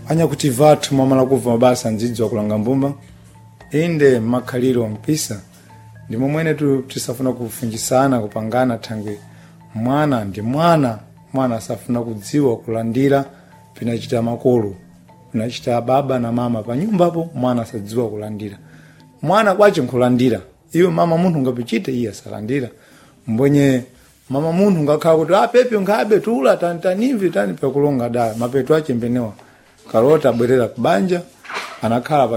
anya kuti vathu mamala kuva mabasa ndzidziwa kulanga mbumba inde makhaliro mpisa ndi momwene tisafuna kufunjisana kupangana thangwe mwana ndi mwana asafuna kudziwa kulandira pinachita makolo pinachita baba na mama pa nyumbapo mwana asadziwa kulandira mwana kwache nkulandira iyo mama munthu ngapichite iye asalandira mbonye mama munthu ngakhala kuti pepe ngabe tula tantanivi tani pakulonga da mapeto ache mbenewa kalota bwerera kubanja anakhala